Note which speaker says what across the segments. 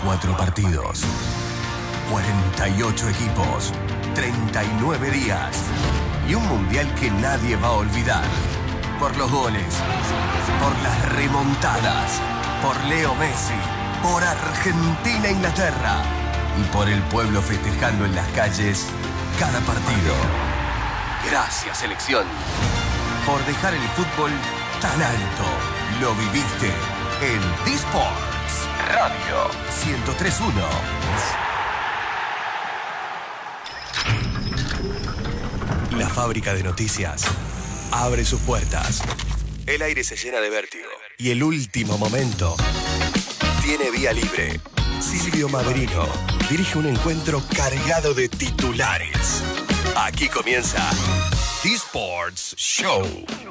Speaker 1: 34 partidos, 48 equipos, 39 días y un mundial que nadie va a olvidar. Por los goles, por las remontadas, por Leo Messi, por Argentina-Inglaterra y por el pueblo festejando en las calles cada partido. Gracias, selección, por dejar el fútbol tan alto. Lo viviste en D-Sports Radio 103.1. La fábrica de noticias abre sus puertas. El aire se llena de vértigo. Y el último momento tiene vía libre. Silvio Maverino dirige un encuentro cargado de titulares. Aquí comienza D-Sports Show.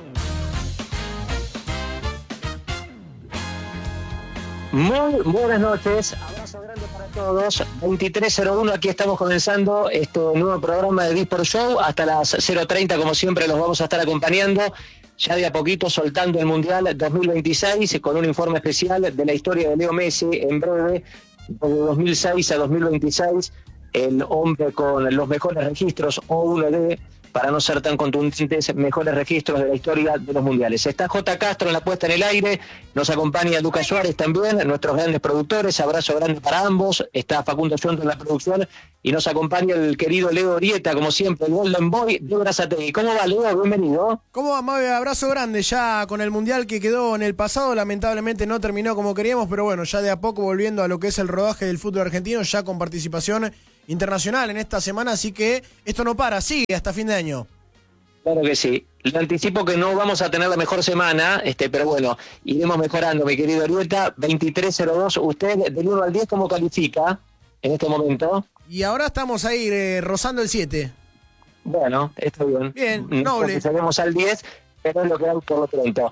Speaker 2: Muy buenas noches, abrazo grande para todos. 23:01, aquí estamos comenzando este nuevo programa de D-Sports Show. Hasta las 0:30, como siempre, los vamos a estar acompañando. Ya de a poquito soltando el Mundial 2026 con un informe especial de la historia de Leo Messi. En breve, de 2006 a 2026, el hombre con los mejores registros, o uno de, para no ser tan contundentes, mejores registros de la historia de los mundiales. Está J. Castro en la puesta en el aire, nos acompaña Lucas Suárez también, nuestros grandes productores, abrazo grande para ambos. Está Facundo Yonto en la producción y nos acompaña el querido Leo Orieta, como siempre, el Golden Boy de Brazatei. ¿Cómo va, Leo? Bienvenido.
Speaker 3: ¿Cómo va, Mabe? Abrazo grande, ya con el mundial que quedó en el pasado, lamentablemente no terminó como queríamos, pero bueno, ya de a poco volviendo a lo que es el rodaje del fútbol argentino, ya con participación internacional en esta semana, así que esto no para, sigue hasta fin de año.
Speaker 2: Claro que sí. Le anticipo que no vamos a tener la mejor semana, pero bueno, iremos mejorando, mi querido Orieta. 23:02, usted del 1 al 10, ¿cómo califica en este momento?
Speaker 3: Y ahora estamos ahí rozando el 7.
Speaker 2: Bueno, está bien.
Speaker 3: Bien, noble.
Speaker 2: Saquemos al 10, pero es lo que hay por lo pronto.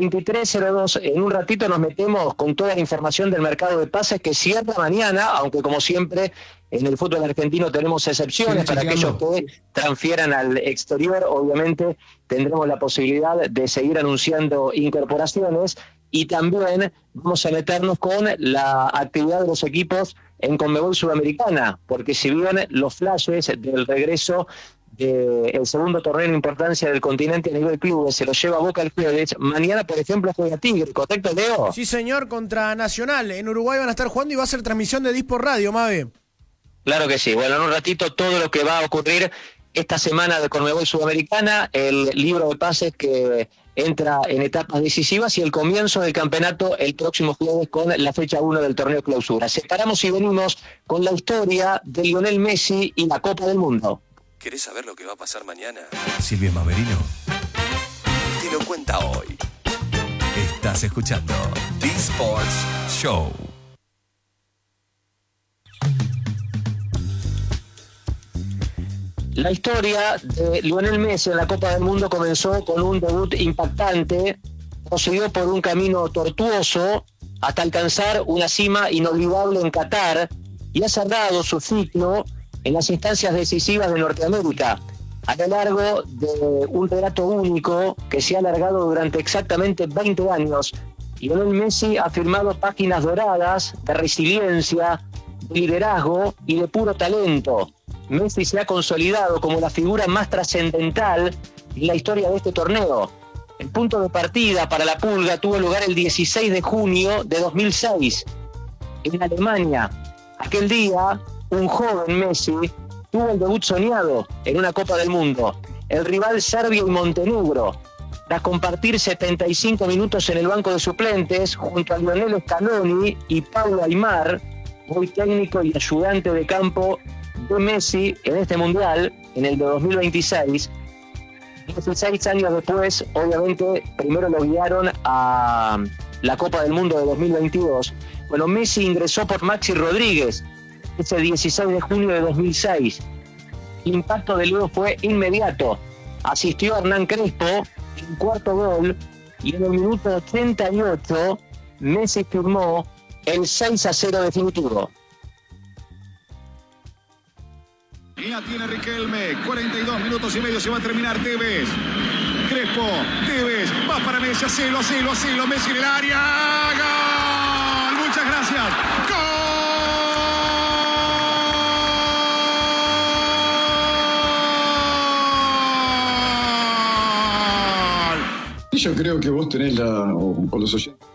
Speaker 2: 23:02, en un ratito nos metemos con toda la información del mercado de pases que cierra mañana, aunque como siempre en el fútbol argentino tenemos excepciones. Sí, para aquellos que transfieran al exterior, obviamente tendremos la posibilidad de seguir anunciando incorporaciones, y también vamos a meternos con la actividad de los equipos en Conmebol Sudamericana, porque si bien los flashes del regreso del segundo torneo en importancia del continente a nivel clubes se lo lleva Boca el jueves, mañana por ejemplo juega Tigre, ¿correcto, Leo?
Speaker 3: Sí, señor, contra Nacional. En Uruguay van a estar jugando y va a ser transmisión de D-Sport Radio, Mabe.
Speaker 2: Claro que sí. Bueno, en un ratito todo lo que va a ocurrir esta semana de Conmebol Sudamericana, el libro de pases que entra en etapas decisivas y el comienzo del campeonato el próximo jueves con la fecha 1 del torneo clausura. Separamos y venimos con la historia de Lionel Messi y la Copa del Mundo.
Speaker 1: ¿Querés saber lo que va a pasar mañana? Silvio Maverino te lo cuenta hoy. Estás escuchando D-Sports Show.
Speaker 2: La historia de Lionel Messi en la Copa del Mundo comenzó con un debut impactante, prosiguió por un camino tortuoso hasta alcanzar una cima inolvidable en Qatar y ha cerrado su ciclo en las instancias decisivas de Norteamérica, a lo largo de un relato único que se ha alargado durante exactamente 20 años. Lionel Messi ha firmado páginas doradas de resiliencia, de liderazgo y de puro talento. Messi se ha consolidado como la figura más trascendental en la historia de este torneo. El punto de partida para la Pulga tuvo lugar el 16 de junio de 2006 en Alemania. Aquel día, un joven Messi tuvo el debut soñado en una Copa del Mundo. El rival Serbia y Montenegro, tras compartir 75 minutos en el banco de suplentes junto a Lionel Scaloni y Paulo Aimar, muy técnico y ayudante de campo de Messi en este Mundial, en el de 2026. 16 años después, obviamente, primero lo guiaron a la Copa del Mundo de 2022. Bueno, Messi ingresó por Maxi Rodríguez ese 16 de junio de 2006. El impacto de Leo fue inmediato. Asistió a Hernán Crespo en cuarto gol y en el minuto 88 Messi firmó el 6-0 definitivo.
Speaker 4: La tiene Riquelme, 42 minutos y medio, se va a terminar. Tevez, Crespo, Tevez, va para Messi, hacelo, Messi en el área. ¡Gol! Muchas gracias. ¡Gol!
Speaker 5: Yo creo que vos tenés o los oyentes.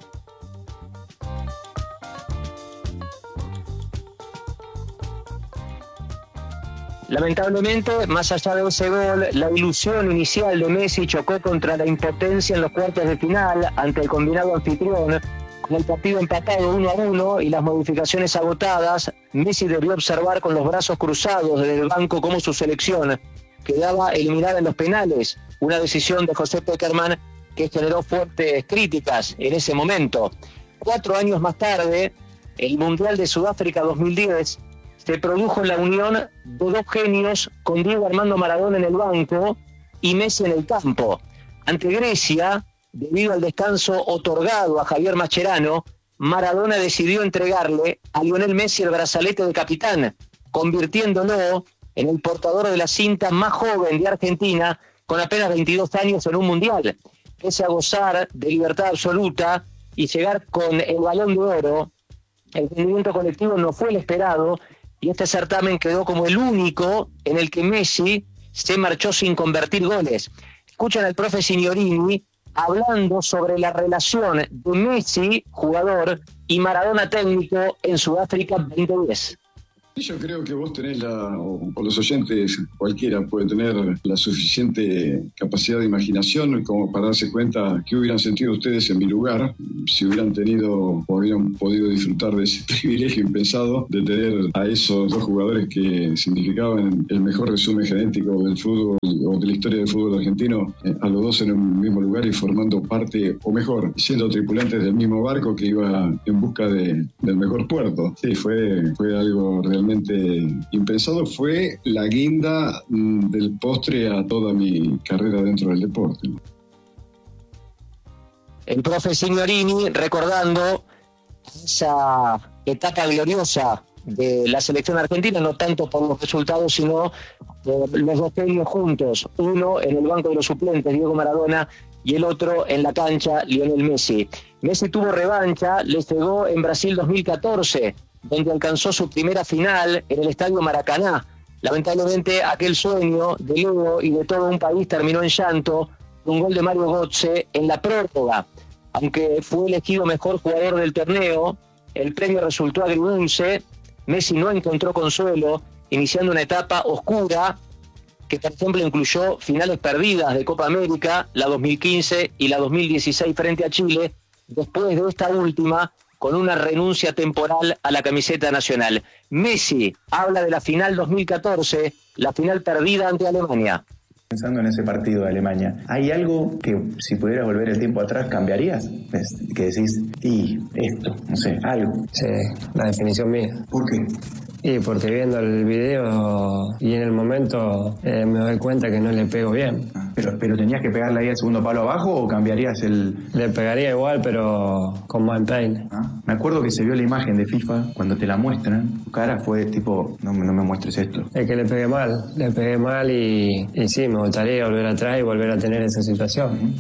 Speaker 2: Lamentablemente, más allá de ese gol, la ilusión inicial de Messi chocó contra la impotencia en los cuartos de final ante el combinado anfitrión. Con el partido empatado 1-1 y las modificaciones agotadas, Messi debió observar con los brazos cruzados desde el banco cómo su selección quedaba eliminada en los penales. Una decisión de José Pekerman que generó fuertes críticas en ese momento. 4 años más tarde, el Mundial de Sudáfrica 2010 se produjo en la unión de dos genios con Diego Armando Maradona en el banco y Messi en el campo. Ante Grecia, debido al descanso otorgado a Javier Mascherano, Maradona decidió entregarle a Lionel Messi el brazalete de capitán, convirtiéndolo en el portador de la cinta más joven de Argentina con apenas 22 años en un mundial. Pese a gozar de libertad absoluta y llegar con el Balón de Oro, el rendimiento colectivo no fue el esperado y este certamen quedó como el único en el que Messi se marchó sin convertir goles. Escuchan al profe Signorini hablando sobre la relación de Messi, jugador, y Maradona, técnico, en Sudáfrica 2010.
Speaker 5: Yo creo que vos tenés o los oyentes, cualquiera puede tener la suficiente capacidad de imaginación como para darse cuenta qué hubieran sentido ustedes en mi lugar si hubieran tenido o hubieran podido disfrutar de ese privilegio impensado de tener a esos dos jugadores que significaban el mejor resumen genético del fútbol o de la historia del fútbol argentino, a los dos en un mismo lugar y formando parte, o mejor, siendo tripulantes del mismo barco que iba en busca del mejor puerto. Sí, fue algo realmente impensado, fue la guinda del postre a toda mi carrera dentro del deporte.
Speaker 2: El profe Signorini recordando esa etapa gloriosa de la selección argentina, no tanto por los resultados, sino por los dos genios juntos, uno en el banco de los suplentes, Diego Maradona, y el otro en la cancha, Lionel Messi. Messi tuvo revancha, le llegó en Brasil 2014, donde alcanzó su primera final en el Estadio Maracaná. Lamentablemente, aquel sueño de Leo y de todo un país terminó en llanto, un gol de Mario Götze en la prórroga. Aunque fue elegido mejor jugador del torneo, el premio resultó agridulce. Messi no encontró consuelo, iniciando una etapa oscura que, por ejemplo, incluyó finales perdidas de Copa América, la 2015 y la 2016 frente a Chile, después de esta última, con una renuncia temporal a la camiseta nacional. Messi habla de la final 2014, la final perdida ante Alemania.
Speaker 6: Pensando en ese partido de Alemania, ¿hay algo que si pudieras volver el tiempo atrás cambiarías? Que decís, y esto, no sé, algo.
Speaker 7: Sí, la definición mía.
Speaker 6: ¿Por qué?
Speaker 7: Y porque viendo el video y en el momento me doy cuenta que no le pego bien.
Speaker 6: ¿Pero tenías que pegarle ahí al segundo palo abajo o cambiarías el...?
Speaker 7: Le pegaría igual, pero con más empeine.
Speaker 6: Me acuerdo que se vio la imagen de FIFA, cuando te la muestran, tu cara fue tipo, no me muestres esto.
Speaker 7: Es que le pegué mal y sí, me gustaría volver atrás y volver a tener esa situación.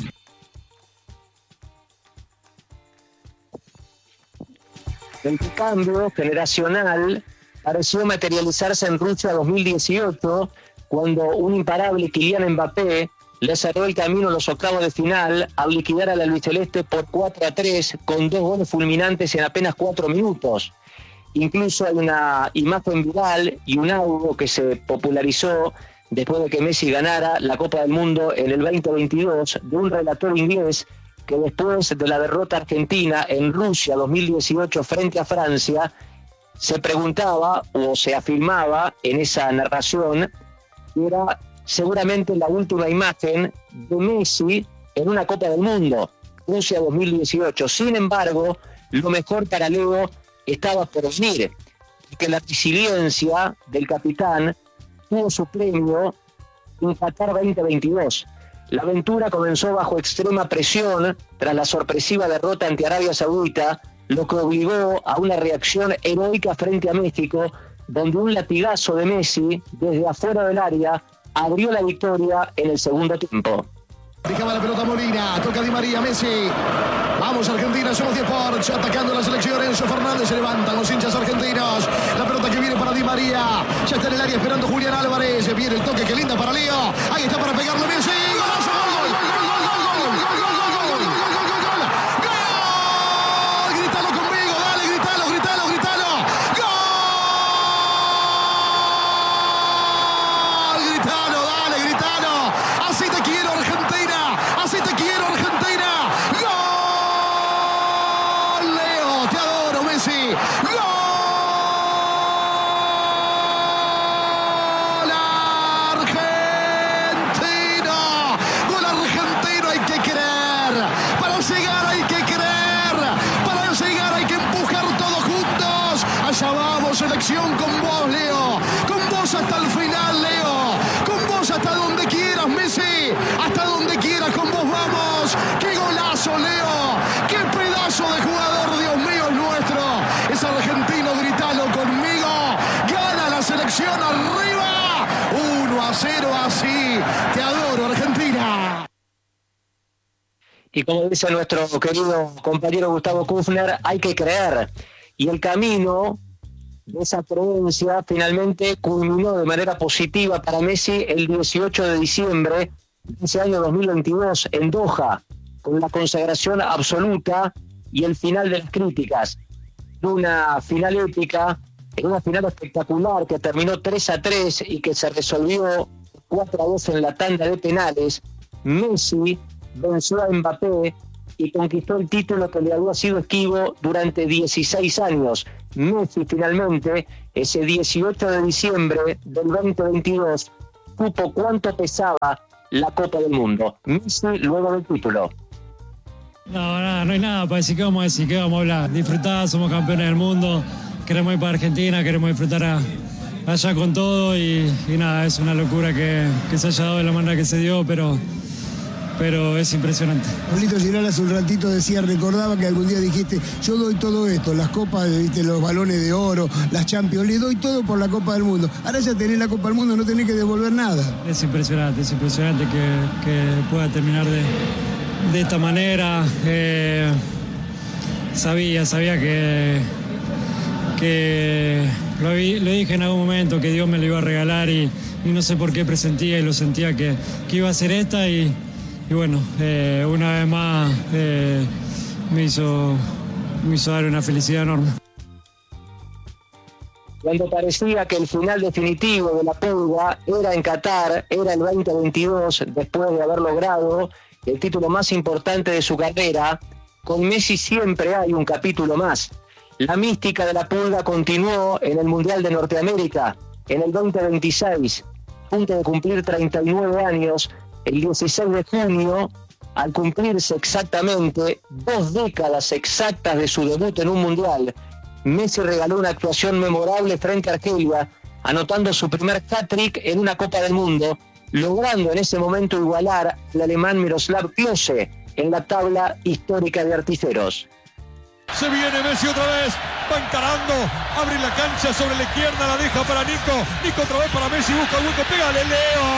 Speaker 2: El cambio generacional pareció materializarse en Rusia 2018, cuando un imparable Kylian Mbappé le cerró el camino a los octavos de final al liquidar a la albiceleste por 4-3 con 2 goles fulminantes en apenas 4 minutos. Incluso hay una imagen viral y un audio que se popularizó después de que Messi ganara la Copa del Mundo en el 2022 de un relator inglés que después de la derrota argentina en Rusia 2018 frente a Francia se preguntaba o se afirmaba en esa narración que era seguramente la última imagen de Messi en una Copa del Mundo, Rusia 2018. Sin embargo, lo mejor para Leo estaba por venir, que la resiliencia del capitán tuvo su premio en Qatar 2022. La aventura comenzó bajo extrema presión tras la sorpresiva derrota ante Arabia Saudita, lo que obligó a una reacción heroica frente a México, donde un latigazo de Messi desde afuera del área abrió la victoria en el segundo tiempo.
Speaker 4: Dejaba la pelota Molina, toca Di María, Messi. Vamos Argentina, somos 10 Sports, atacando la selección. Enzo Fernández, se levantan los hinchas argentinos. La pelota que viene para Di María. Ya está en el área esperando Julián Álvarez. Viene el toque, que linda para Leo. Ahí está para pegarle Messi. ¡Golazo! ¡Gol! Messi. ¡Gol! Llegar hay que creer, para llegar hay que empujar todos juntos. Allá vamos, selección, con vos, Leo, con vos hasta el final, Leo, con vos hasta donde quieras, Messi, hasta donde quieras, con vos vamos. ¡Qué golazo, Leo! ¡Qué pedazo de jugador, Dios mío, es nuestro! Es argentino, gritalo conmigo. Gana la selección, arriba, 1-0, así. Te adoro, Argentina.
Speaker 2: Y como dice nuestro querido compañero Gustavo Kufner, hay que creer. Y el camino de esa creencia finalmente culminó de manera positiva para Messi el 18 de diciembre de ese año 2022 en Doha, con la consagración absoluta y el final de las críticas. Una final épica, una final espectacular que terminó 3-3 y que se resolvió 4-2 en la tanda de penales. Messi venció a Mbappé y conquistó el título que le había sido esquivo durante 16 años. Messi finalmente, ese 18 de diciembre del 2022, supo cuánto pesaba la Copa del Mundo. Messi luego del título.
Speaker 8: No hay nada para decir. ¿Qué vamos a decir? ¿Qué vamos a hablar? Disfrutar, somos campeones del mundo, queremos ir para Argentina, queremos disfrutar allá con todo y nada, es una locura que se haya dado de la manera que se dio, pero es impresionante.
Speaker 9: Pablito Giral hace un ratito decía, recordaba que algún día dijiste, yo doy todo esto, las copas, ¿viste? Los balones de oro, las Champions, le doy todo por la Copa del Mundo. Ahora ya tenés la Copa del Mundo, no tenés que devolver nada.
Speaker 8: Es impresionante que pueda terminar de esta manera. Sabía que lo dije en algún momento, que Dios me lo iba a regalar y no sé por qué presentía y lo sentía que iba a ser esta y bueno, una vez más me hizo dar una felicidad enorme.
Speaker 2: Cuando parecía que el final definitivo de la pulga era en Qatar, era el 2022, después de haber logrado el título más importante de su carrera, con Messi siempre hay un capítulo más. La mística de la pulga continuó en el Mundial de Norteamérica, en el 2026, a punto de cumplir 39 años, el 16 de junio, al cumplirse exactamente 2 décadas exactas de su debut en un mundial, Messi regaló una actuación memorable frente a Argelia, anotando su primer hat-trick en una Copa del Mundo, logrando en ese momento igualar al alemán Miroslav Klose en la tabla histórica de artilleros.
Speaker 10: Se viene Messi otra vez, va encarando, abre la cancha sobre la izquierda, la deja para Nico otra vez para Messi, busca el hueco, pégale Leo.